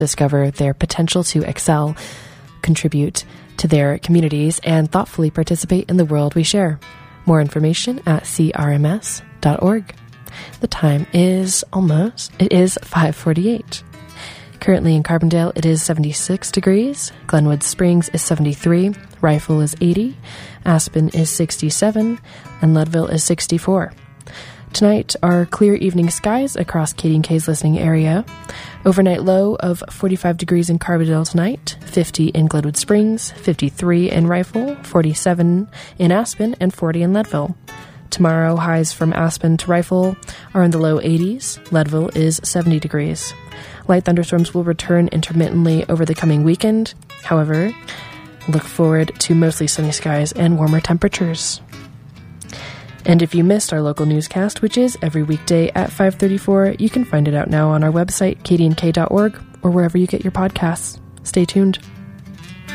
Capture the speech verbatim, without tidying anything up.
discover their potential to excel, contribute to their communities, and thoughtfully participate in the world we share. More information at c r m s dot org. The time is almost, it is five forty-eight. Currently in Carbondale, it is seventy-six degrees. Glenwood Springs is seventy-three. Rifle is eighty. Aspen is sixty-seven. And Leadville is sixty-four. Tonight are clear evening skies across Katie and Kay's listening area. Overnight low of forty-five degrees in Carbondale tonight, fifty in Glenwood Springs, fifty-three in Rifle, forty-seven in Aspen, and forty in Leadville. Tomorrow, highs from Aspen to Rifle are in the low eighties. Leadville is seventy degrees. Light thunderstorms will return intermittently over the coming weekend. However, look forward to mostly sunny skies and warmer temperatures. And if you missed our local newscast, which is every weekday at five thirty-four, you can find it out now on our website, katie and k dot org, or wherever you get your podcasts. Stay tuned.